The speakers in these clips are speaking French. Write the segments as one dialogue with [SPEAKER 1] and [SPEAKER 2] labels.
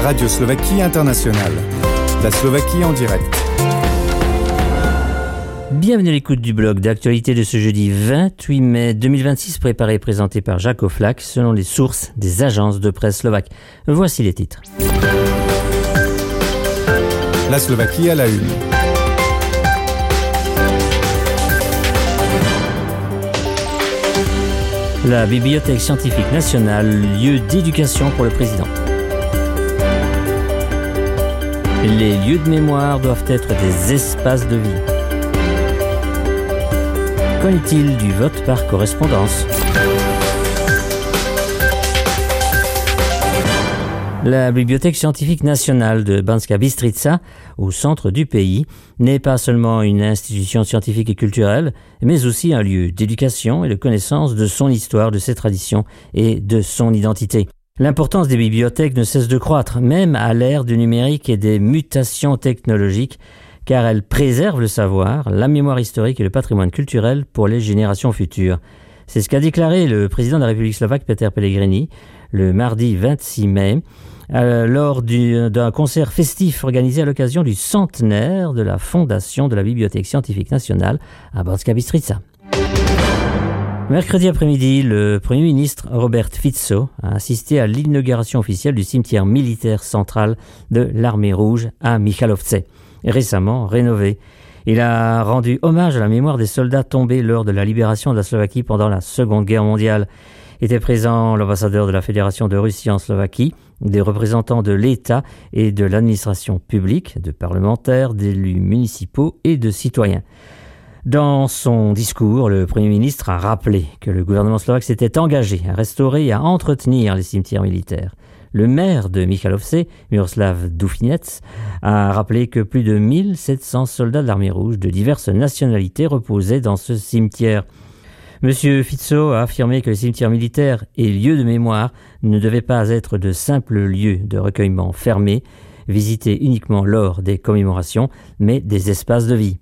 [SPEAKER 1] Radio Slovaquie Internationale. La Slovaquie en direct.
[SPEAKER 2] Bienvenue à l'écoute du blog d'actualité de ce jeudi 28 mai 2026, préparé et présenté par Jacques Oflac, selon les sources des agences de presse slovaques. Voici les titres.
[SPEAKER 1] La Slovaquie à la une.
[SPEAKER 2] La Bibliothèque scientifique nationale, lieu d'éducation pour le président. Les lieux de mémoire doivent être des espaces de vie. Qu'en est-il du vote par correspondance ? La Bibliothèque scientifique nationale de Banská Bystrica, au centre du pays, n'est pas seulement une institution scientifique et culturelle, mais aussi un lieu d'éducation et de connaissance de son histoire, de ses traditions et de son identité. L'importance des bibliothèques ne cesse de croître, même à l'ère du numérique et des mutations technologiques, car elles préservent le savoir, la mémoire historique et le patrimoine culturel pour les générations futures. C'est ce qu'a déclaré le président de la République slovaque, Peter Pellegrini, le mardi 26 mai, lors d'un concert festif organisé à l'occasion du centenaire de la fondation de la Bibliothèque scientifique nationale à Banská Bystrica. Mercredi après-midi, le Premier ministre Robert Fico a assisté à l'inauguration officielle du cimetière militaire central de l'Armée rouge à Michalovce, récemment rénové. Il a rendu hommage à la mémoire des soldats tombés lors de la libération de la Slovaquie pendant la Seconde Guerre mondiale. Étaient présents l'ambassadeur de la Fédération de Russie en Slovaquie, des représentants de l'État et de l'administration publique, de parlementaires, d'élus municipaux et de citoyens. Dans son discours, le Premier ministre a rappelé que le gouvernement slovaque s'était engagé à restaurer et à entretenir les cimetières militaires. Le maire de Michalovce, Miroslav Dufinec, a rappelé que plus de 1700 soldats de l'armée rouge de diverses nationalités reposaient dans ce cimetière. Monsieur Fico a affirmé que les cimetières militaires et lieux de mémoire ne devaient pas être de simples lieux de recueillement fermés, visités uniquement lors des commémorations, mais des espaces de vie.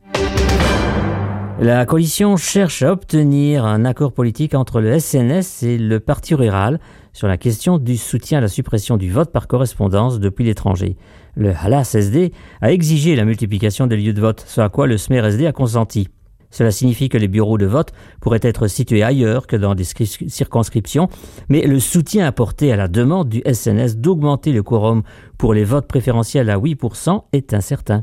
[SPEAKER 2] La coalition cherche à obtenir un accord politique entre le SNS et le Parti rural sur la question du soutien à la suppression du vote par correspondance depuis l'étranger. Le Halas-SD a exigé la multiplication des lieux de vote, ce à quoi le Smer-SD a consenti. Cela signifie que les bureaux de vote pourraient être situés ailleurs que dans des circonscriptions, mais le soutien apporté à la demande du SNS d'augmenter le quorum pour les votes préférentiels à 8% est incertain.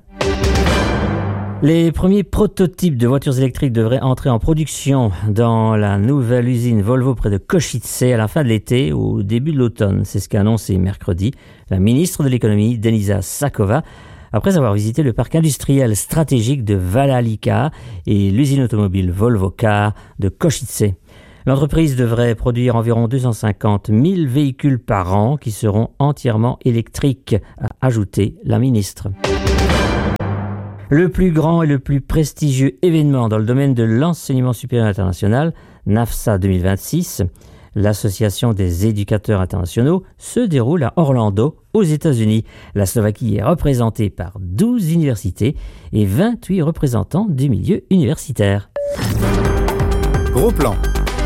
[SPEAKER 2] Les premiers prototypes de voitures électriques devraient entrer en production dans la nouvelle usine Volvo près de Košice à la fin de l'été ou au début de l'automne. C'est ce qu'a annoncé mercredi la ministre de l'économie, Denisa Sáková, après avoir visité le parc industriel stratégique de Valalica et l'usine automobile Volvo Car de Košice. L'entreprise devrait produire environ 250 000 véhicules par an qui seront entièrement électriques, a ajouté la ministre. Le plus grand et le plus prestigieux événement dans le domaine de l'enseignement supérieur international, NAFSA 2026, l'association des éducateurs internationaux, se déroule à Orlando, aux États-Unis. La Slovaquie est représentée par 12 universités et 28 représentants du milieu universitaire.
[SPEAKER 1] Gros plan.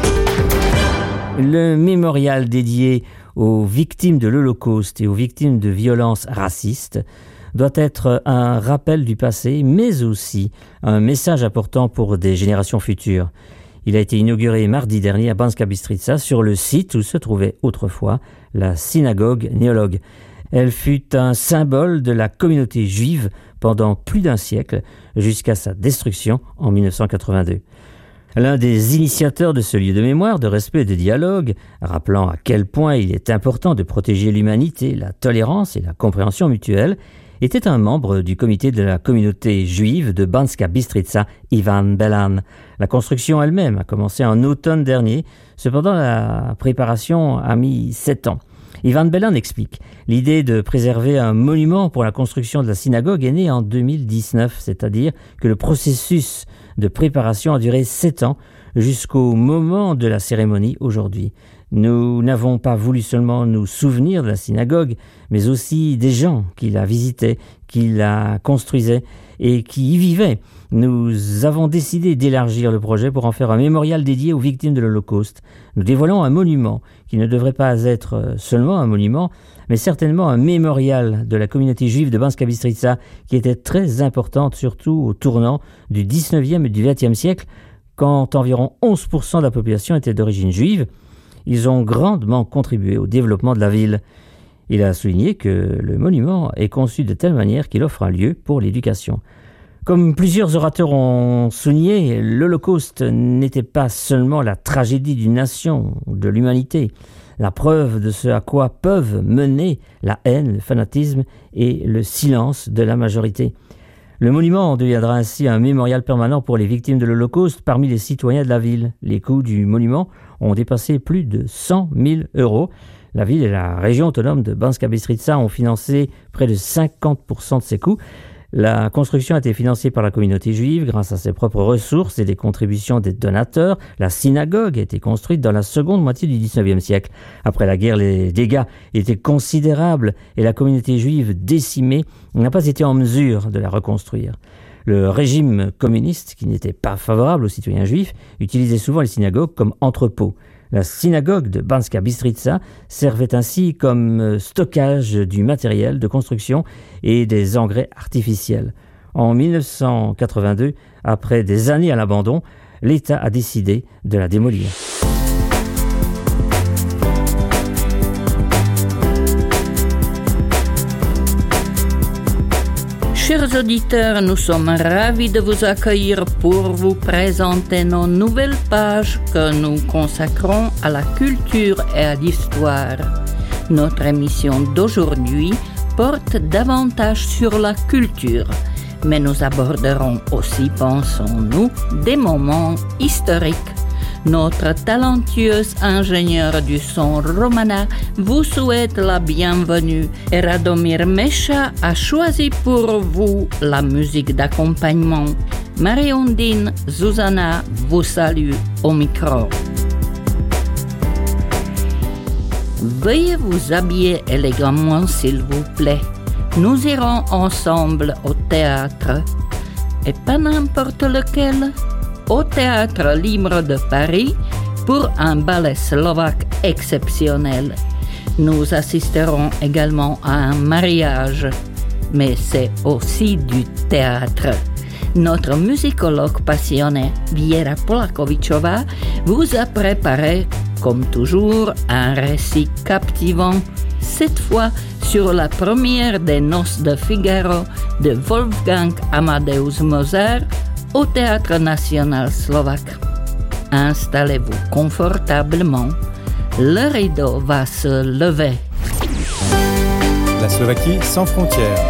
[SPEAKER 2] Le mémorial dédié aux victimes de l'Holocauste et aux victimes de violences racistes doit être un rappel du passé, mais aussi un message important pour des générations futures. Il a été inauguré mardi dernier à Banská Bystrica, sur le site où se trouvait autrefois la synagogue néologue. Elle fut un symbole de la communauté juive pendant plus d'un siècle, jusqu'à sa destruction en 1982. L'un des initiateurs de ce lieu de mémoire, de respect et de dialogue, rappelant à quel point il est important de protéger l'humanité, la tolérance et la compréhension mutuelle, était un membre du comité de la communauté juive de Banská Bystrica, Ivan Belan. La construction elle-même a commencé en automne dernier, cependant la préparation a mis 7 ans. Ivan Belan explique « L'idée de préserver un monument pour la construction de la synagogue est née en 2019, c'est-à-dire que le processus de préparation a duré 7 ans jusqu'au moment de la cérémonie aujourd'hui. Nous n'avons pas voulu seulement nous souvenir de la synagogue, mais aussi des gens qui la visitaient, qui la construisaient et qui y vivaient. Nous avons décidé d'élargir le projet pour en faire un mémorial dédié aux victimes de l'Holocauste. Nous dévoilons un monument qui ne devrait pas être seulement un monument, mais certainement un mémorial de la communauté juive de Banska Bystrica qui était très importante, surtout au tournant du 19e et du 20e siècle, quand environ 11% de la population était d'origine juive. Ils ont grandement contribué au développement de la ville. Il a souligné que le monument est conçu de telle manière qu'il offre un lieu pour l'éducation. Comme plusieurs orateurs ont souligné, l'Holocauste n'était pas seulement la tragédie d'une nation ou de l'humanité, la preuve de ce à quoi peuvent mener la haine, le fanatisme et le silence de la majorité. Le monument deviendra ainsi un mémorial permanent pour les victimes de l'Holocauste parmi les citoyens de la ville. Les coûts du monument ont dépassé plus de 100 000 €. La ville et la région autonome de Banska Bystrica ont financé près de 50% de ces coûts. La construction a été financée par la communauté juive grâce à ses propres ressources et des contributions des donateurs. La synagogue a été construite dans la seconde moitié du 19e siècle. Après la guerre, les dégâts étaient considérables et la communauté juive décimée n'a pas été en mesure de la reconstruire. Le régime communiste, qui n'était pas favorable aux citoyens juifs, utilisait souvent les synagogues comme entrepôts. La synagogue de Banska Bystrica servait ainsi comme stockage du matériel de construction et des engrais artificiels. En 1982, après des années à l'abandon, l'État a décidé de la démolir.
[SPEAKER 3] Chers auditeurs, nous sommes ravis de vous accueillir pour vous présenter nos nouvelles pages que nous consacrons à la culture et à l'histoire. Notre émission d'aujourd'hui porte davantage sur la culture, mais nous aborderons aussi, pensons-nous, des moments historiques. Notre talentueuse ingénieure du son Romana vous souhaite la bienvenue et Radomir Mesha a choisi pour vous la musique d'accompagnement. Marie-Ondine Zuzana vous salue au micro. Veuillez vous habiller élégamment s'il vous plaît. Nous irons ensemble au théâtre. Et pas n'importe lequel. Au Théâtre Libre de Paris pour un ballet slovaque exceptionnel. Nous assisterons également à un mariage, mais c'est aussi du théâtre. Notre musicologue passionné, Viera Polakovičová, vous a préparé, comme toujours, un récit captivant, cette fois sur la première des Noces de Figaro de Wolfgang Amadeus Mozart, au Théâtre national slovaque. Installez-vous confortablement, le rideau va se lever.
[SPEAKER 1] La Slovaquie sans frontières.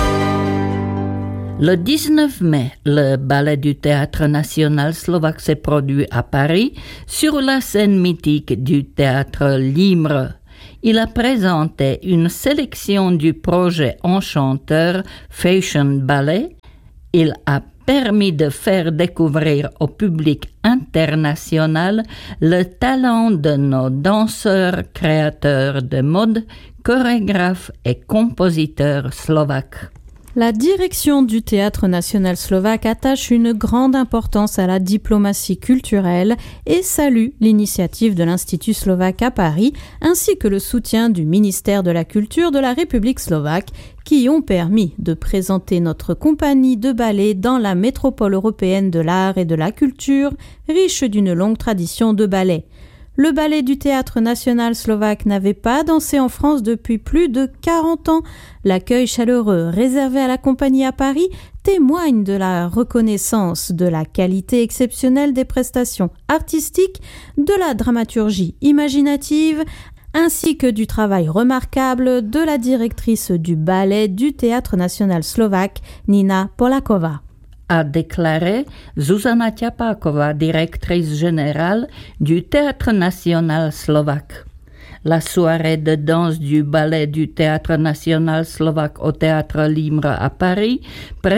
[SPEAKER 3] Le 19 mai, le ballet du Théâtre national slovaque s'est produit à Paris sur la scène mythique du Théâtre Libre. Il a présenté une sélection du projet enchanteur Fashion Ballet. Il a permis de faire découvrir au public international le talent de nos danseurs, créateurs de mode, chorégraphes et compositeurs slovaques.
[SPEAKER 4] La direction du Théâtre national slovaque attache une grande importance à la diplomatie culturelle et salue l'initiative de l'Institut slovaque à Paris ainsi que le soutien du ministère de la Culture de la République slovaque qui ont permis de présenter notre compagnie de ballet dans la métropole européenne de l'art et de la culture, riche d'une longue tradition de ballet. Le ballet du Théâtre national slovaque n'avait pas dansé en France depuis plus de 40 ans. L'accueil chaleureux réservé à la compagnie à Paris témoigne de la reconnaissance de la qualité exceptionnelle des prestations artistiques, de la dramaturgie imaginative, ainsi que du travail remarquable de la directrice du ballet du Théâtre national slovaque, Nina Polaková.
[SPEAKER 3] A déclaré Zuzana Ťapáková, directrice générale du Théâtre national slovaque. La soirée de danse du ballet du Théâtre national slovaque au Théâtre Libre à Paris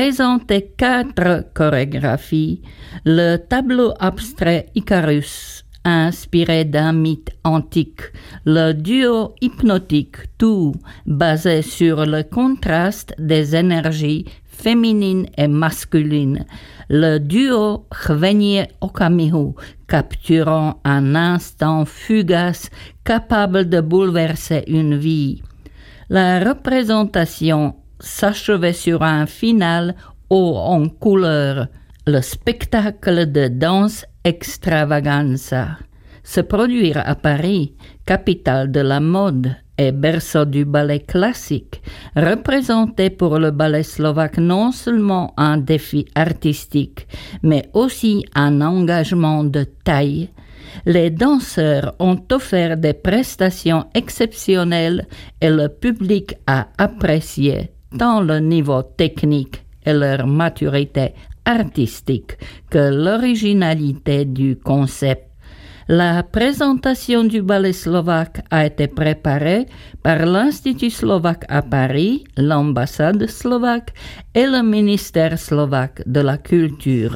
[SPEAKER 3] présentait 4 chorégraphies. Le tableau abstrait Icarus, Inspiré d'un mythe antique, le duo hypnotique, tout basé sur le contraste des énergies féminines et masculines. Le duo Chvenie Okamihu, capturant un instant fugace capable de bouleverser une vie. La représentation s'achevait sur un final haut en couleur, le spectacle de danse extravaganza. Se produire à Paris, capitale de la mode et berceau du ballet classique, représentait pour le ballet slovaque non seulement un défi artistique, mais aussi un engagement de taille. Les danseurs ont offert des prestations exceptionnelles et le public a apprécié tant le niveau technique et leur maturité artistique que l'originalité du concept. La présentation du ballet slovaque a été préparée par l'Institut slovaque à Paris, l'ambassade slovaque et le ministère slovaque de la culture.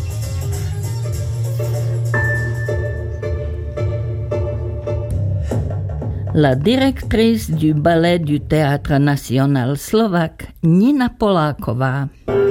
[SPEAKER 3] La directrice du ballet du Théâtre national slovaque, Nina Poláková.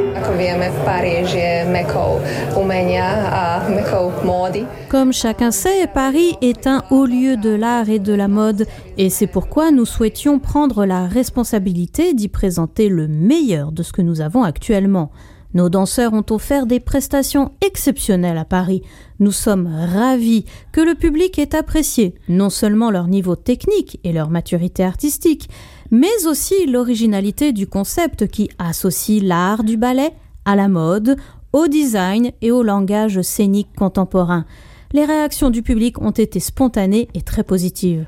[SPEAKER 4] Comme chacun sait, Paris est un haut lieu de l'art et de la mode, et c'est pourquoi nous souhaitions prendre la responsabilité d'y présenter le meilleur de ce que nous avons actuellement. Nos danseurs ont offert des prestations exceptionnelles à Paris. Nous sommes ravis que le public ait apprécié non seulement leur niveau technique et leur maturité artistique, mais aussi l'originalité du concept qui associe l'art du ballet à la mode, au design et au langage scénique contemporain. Les réactions du public ont été spontanées et très positives.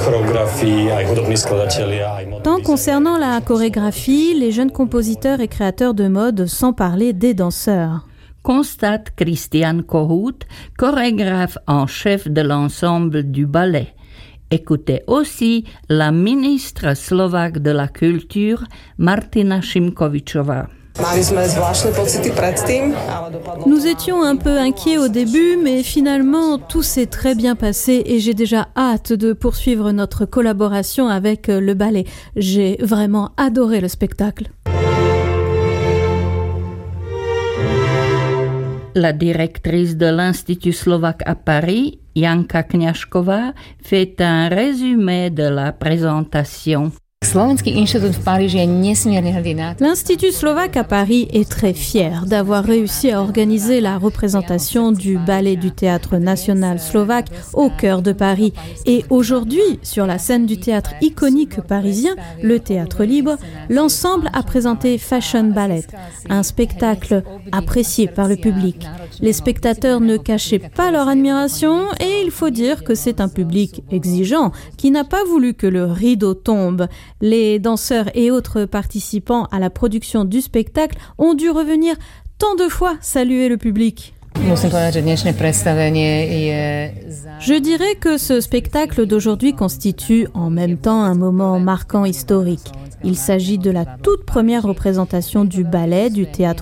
[SPEAKER 4] Tant concernant la chorégraphie, les jeunes compositeurs et créateurs de mode, sans parler des danseurs.
[SPEAKER 3] Constate Christian Kohut, chorégraphe en chef de l'ensemble du ballet. Écoutez aussi la ministre slovaque de la culture, Martina Šimkovičová.
[SPEAKER 4] Nous étions un peu inquiets au début, mais finalement tout s'est très bien passé et j'ai déjà hâte de poursuivre notre collaboration avec le ballet. J'ai vraiment adoré le spectacle.
[SPEAKER 3] La directrice de l'Institut slovaque à Paris, Janka Kňažková, fait un résumé de la présentation.
[SPEAKER 4] L'Institut slovaque à Paris est très fier d'avoir réussi à organiser la représentation du ballet du Théâtre national slovaque au cœur de Paris. Et aujourd'hui, sur la scène du théâtre iconique parisien, le Théâtre Libre, l'ensemble a présenté Fashion Ballet, un spectacle apprécié par le public. Les spectateurs ne cachaient pas leur admiration et il faut dire que c'est un public exigeant qui n'a pas voulu que le rideau tombe. Les danseurs et autres participants à la production du spectacle ont dû revenir tant de fois saluer le public. Je dirais que ce spectacle d'aujourd'hui constitue en même temps un moment marquant historique. Il s'agit de la toute première représentation du ballet du Théâtre